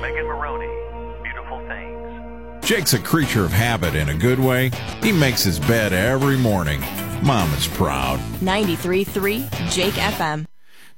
Megan Maroney, Beautiful Things. Jake's a creature of habit in a good way. He makes his bed every morning. Mom is proud. 93.3 Jake FM.